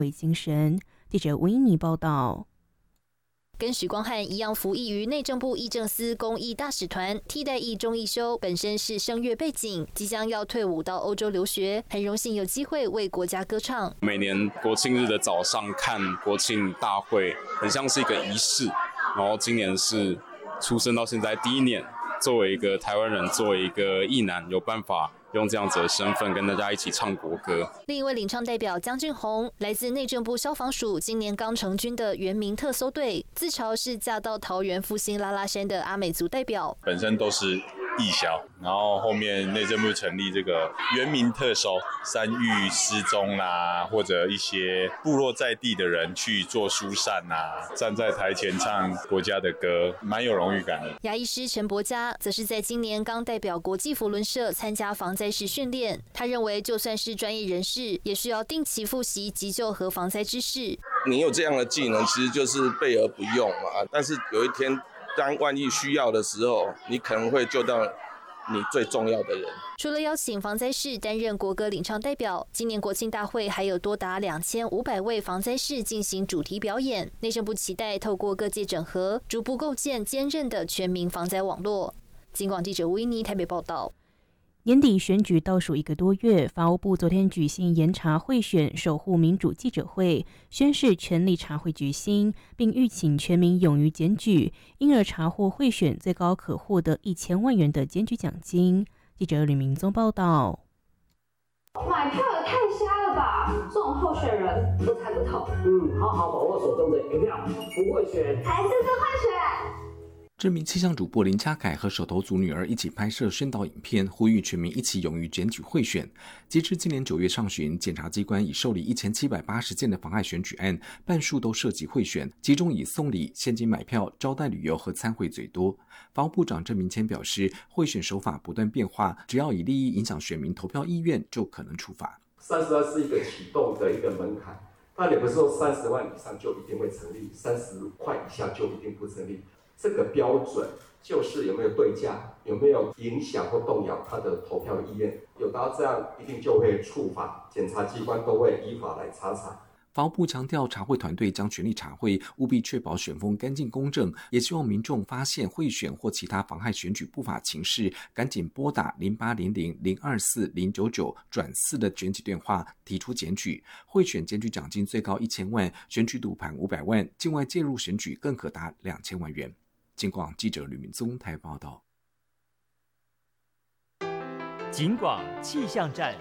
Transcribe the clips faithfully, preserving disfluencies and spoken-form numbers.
为精神。记者维尼报道。 跟许光汉一样服役于内政部议政司公益大使团，替代役钟义修本身是声乐背景，即将要退伍到欧洲留学，很荣幸有机会为国家歌唱。 每年国庆日的早上看国庆大会，很像是一个仪式。然后今年是出生到现在第一年，作为一个台湾人，作为一个役男，有办法用这样子的身份跟大家一起唱国歌。 另一位领唱代表江俊宏，来自内政部消防署，今年刚成军的原民特搜队，自嘲是嫁到桃园复兴拉拉山的阿美族代表。 本身都是义消，然后后面内政部成立这个原民特搜，山域失踪啦、啊，或者一些部落在地的人去做疏散啊，站在台前唱国家的歌，蛮有荣誉感的。 牙医师陈伯嘉则是在今年刚代表国际扶轮社参加防灾时训练，他认为就算是专业人士，也需要定期复习急救和防灾知识。 你有这样的技能，其实就是备而不用嘛。但是有一天，当万一需要的时候，你可能会救到你最重要的人。 除了邀请防灾士担任国歌领唱代表，今年国庆大会还有多达两千五百位防灾士进行主题表演。内政部期待透过各界整合，逐步构建坚韧的全民防灾网络。警广记者吴依妮台北报道。 年底选举倒数一个多月，法务部昨天举行严查贿选守护民主记者会，宣示全力查贿决心，并吁请全民勇于检举，因而查获贿选最高可获得一千万元的检举奖金。记者吕明宗报道。 买票也太瞎了吧！这种候选人我才不投。 嗯，好好把握手中的一票，不会选还是不会选。 知名气象主播林嘉凯和手头族女儿一起拍摄宣导影片，呼吁全民一起勇于检举贿选。截至今年九月上旬，检察机关已受理一千七百八十件的妨碍选举案，半数都涉及贿选，其中以送礼、现金买票、招待旅游和参会最多。法务部长郑明谦表示，贿选手法不断变化，只要以利益影响选民投票意愿，就可能处罚。 三十万是一个启动的一个门槛，但也不是说三十万以上就一定会成立，三十块以下就一定不成立。这个标准就是有没有对价，有没有影响或动摇他的投票意愿，有达到这样一定就会处罚，检察机关都会依法来查查。 法务部强调，查贿团队将全力查贿，务必确保选风干净公正，也希望民众发现贿选或其他妨害选举不法情事，赶紧拨打零八零零零二四零九九转四的检举电话提出检举。贿选检举奖金最高一千万，选举赌盘五百万，境外介入选举更可达两千万元。警广记者吕明宗台报道。 警广气象站。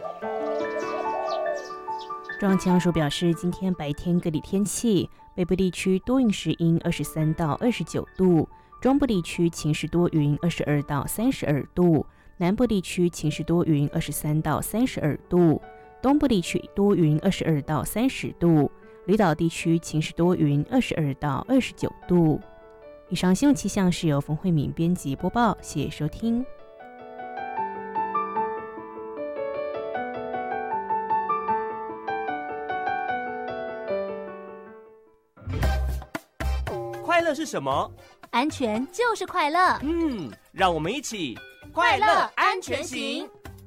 中央气象署表示，今天白天各地天气，北部地区多云时阴，二十三到二十九度；中部地区晴时多云，二十二到三十二度；南部地区晴时多云，二十三到三十二度；东部地区多云，二十二到三十度；离岛地区晴时多云，二十二到二十九度。以上新闻气象是由冯慧敏编辑播报，谢谢收听。 快乐是什么？ 安全就是快乐。 嗯，让我们一起快乐安全行。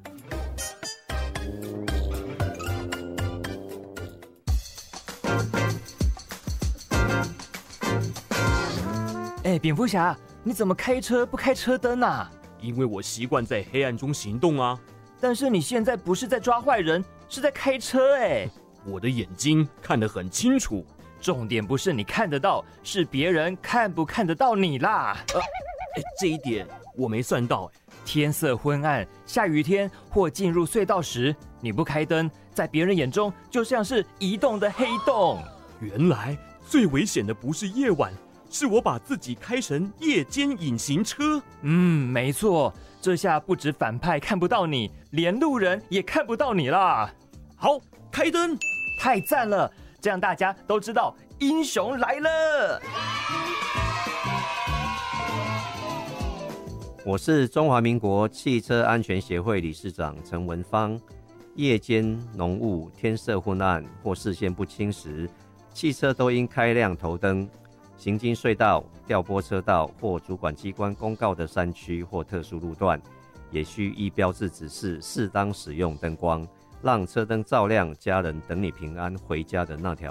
哎，蝙蝠侠，你怎么开车不开车灯啊？因为我习惯在黑暗中行动啊。但是你现在不是在抓坏人，是在开车哎。我的眼睛看得很清楚。重点不是你看得到，是别人看不看得到你啦。呃，这一点我没算到。天色昏暗、下雨天或进入隧道时，你不开灯，在别人眼中就像是移动的黑洞。原来最危险的不是夜晚，是我把自己开成夜间隐形车。嗯，没错，这下不止反派看不到你，连路人也看不到你啦。好，开灯，太赞了！这样大家都知道英雄来了。 我是中华民国汽车安全协会理事长陈文芳。夜间浓雾、天色昏暗或视线不清时，汽车都应开亮头灯。行经隧道、调拨车道或主管机关公告的山区或特殊路段，也需依标志指示适当使用灯光，让车灯照亮家人等你平安回家的那条